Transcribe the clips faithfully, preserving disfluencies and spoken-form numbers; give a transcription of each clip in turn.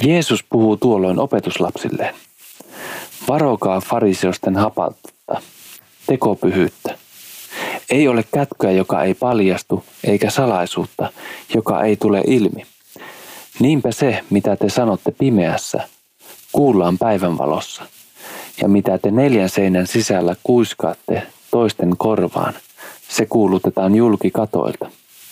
Jeesus puhuu tuolloin opetuslapsilleen. Varokaa fariseusten hapautta, tekopyhyyttä. Ei ole kätköä, joka ei paljastu, eikä salaisuutta, joka ei tule ilmi. Niinpä se, mitä te sanotte pimeässä, kuullaan päivänvalossa, ja mitä te neljän seinän sisällä kuiskaatte toisten korvaan, se kuulutetaan julki katoilta.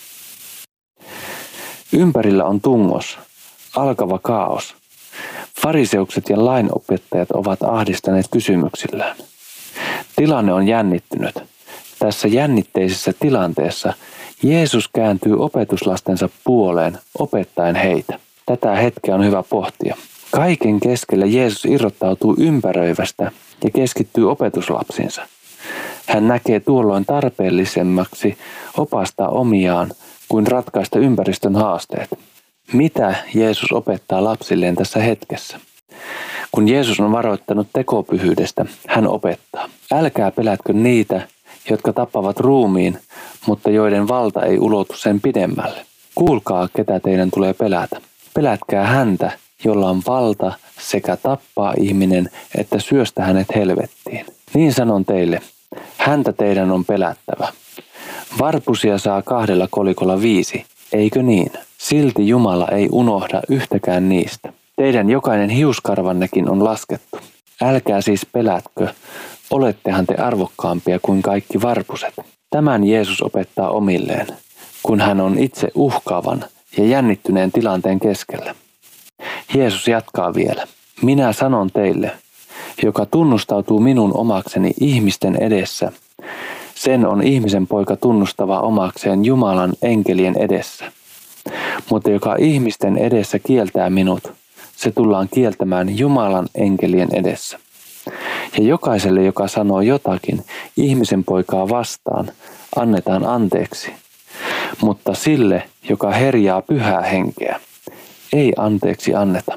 Ympärillä on tungos, alkava kaos. Fariseukset ja lainopettajat ovat ahdistaneet kysymyksillään. Tilanne on jännittynyt. Tässä jännitteisessä tilanteessa Jeesus kääntyy opetuslastensa puoleen opettaen heitä. Tätä hetkeä on hyvä pohtia. Kaiken keskellä Jeesus irrottautuu ympäröivästä ja keskittyy opetuslapsinsa. Hän näkee tuolloin tarpeellisemmaksi opastaa omiaan kuin ratkaista ympäristön haasteet. Mitä Jeesus opettaa lapsilleen tässä hetkessä? Kun Jeesus on varoittanut tekopyhyydestä, hän opettaa. Älkää pelätkö niitä, jotka tappavat ruumiin, mutta joiden valta ei ulotu sen pidemmälle. Kuulkaa, ketä teidän tulee pelätä. Pelätkää häntä, jolla on valta sekä tappaa ihminen, että syöstä hänet helvettiin. Niin sanon teille, häntä teidän on pelättävä. Varpusia saa kahdella kolikolla viisi, eikö niin? Silti Jumala ei unohda yhtäkään niistä. Teidän jokainen hiuskarvannekin on laskettu. Älkää siis pelätkö, olettehan te arvokkaampia kuin kaikki varpuset. Tämän Jeesus opettaa omilleen, kun hän on itse uhkaavan ja jännittyneen tilanteen keskellä. Jeesus jatkaa vielä. Minä sanon teille, joka tunnustautuu minun omakseni ihmisten edessä, sen on ihmisen poika tunnustava omakseen Jumalan enkelien edessä. Mutta joka ihmisten edessä kieltää minut, se tullaan kieltämään Jumalan enkelien edessä. Ja jokaiselle, joka sanoo jotakin ihmisen poikaa vastaan, annetaan anteeksi. Mutta sille, joka herjaa pyhää henkeä, ei anteeksi anneta.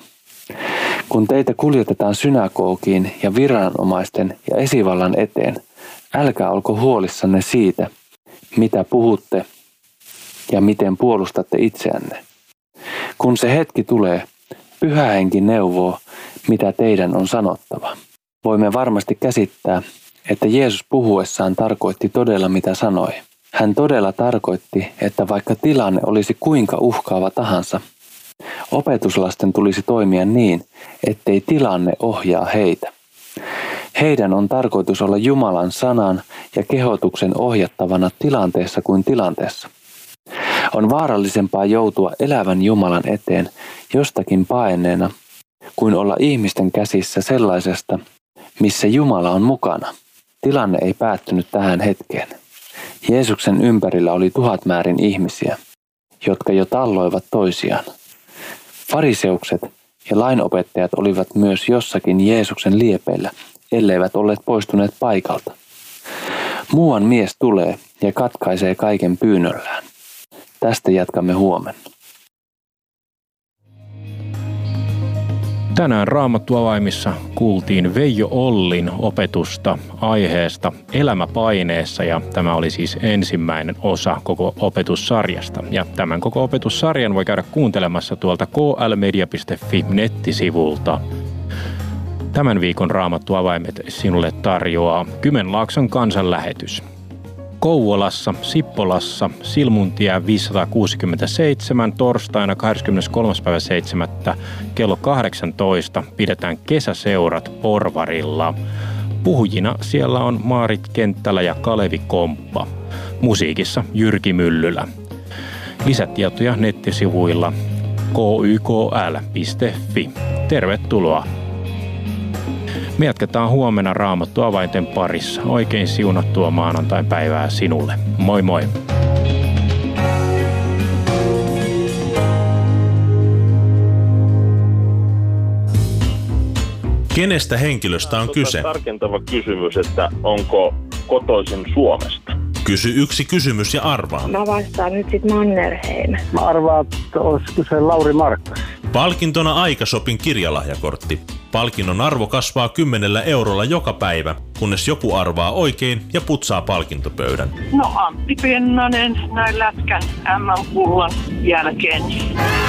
Kun teitä kuljetetaan synagogiin ja viranomaisten ja esivallan eteen, älkää olko huolissanne siitä, mitä puhutte ja miten puolustatte itseänne. Kun se hetki tulee, Pyhä Henki neuvoo, mitä teidän on sanottava. Voimme varmasti käsittää, että Jeesus puhuessaan tarkoitti todella mitä sanoi. Hän todella tarkoitti, että vaikka tilanne olisi kuinka uhkaava tahansa, opetuslasten tulisi toimia niin, ettei tilanne ohjaa heitä. Heidän on tarkoitus olla Jumalan sanan ja kehotuksen ohjattavana tilanteessa kuin tilanteessa. On vaarallisempaa joutua elävän Jumalan eteen jostakin paenneena, kuin olla ihmisten käsissä sellaisesta, missä Jumala on mukana. Tilanne ei päättynyt tähän hetkeen. Jeesuksen ympärillä oli tuhat määrin ihmisiä, jotka jo talloivat toisiaan. Fariseukset ja lainopettajat olivat myös jossakin Jeesuksen liepeillä, elleivät olleet poistuneet paikalta. Muuan mies tulee ja katkaisee kaiken pyynnöllään. Tästä jatkamme huomenna. Tänään Raamattu-avaimissa kuultiin Veijo Ollin opetusta aiheesta Elämäpaineessa ja tämä oli siis ensimmäinen osa koko opetussarjasta. Ja tämän koko opetussarjan voi käydä kuuntelemassa tuolta k l media piste f i nettisivulta. Tämän viikon Raamattu-avaimet sinulle tarjoaa Kymenlaakson kansanlähetys. Kouvolassa, Sippolassa, Silmuntie viisisataakuusikymmentäseitsemän torstaina kahdeskymmeneskolmas päivä seitsemättä kello kahdeksantoista pidetään kesäseurat Porvarilla. Puhujina siellä on Maarit Kenttälä ja Kalevi Komppa. Musiikissa Jyrki Myllylä. Lisätietoja nettisivuilla k y k l piste f i. Tervetuloa! Me jatketaan huomenna Raamattu-avainten parissa. Oikein siunattua maanantai-päivää sinulle. Moi moi! Kenestä henkilöstä on kyse? Tarkentava kysymys, että onko kotoisin Suomesta? Kysy yksi kysymys ja arvaa. Mä vastaan nyt sit Mannerheim. Mä arvaan, että olisiko se Lauri Markkas. Palkintona Aikashopin kirjalahjakortti. Palkinnon arvo kasvaa kymmenellä eurolla joka päivä, kunnes joku arvaa oikein ja putsaa palkintopöydän. No Antti Pennanen näin lätkän äm äm-kullan jälkeen.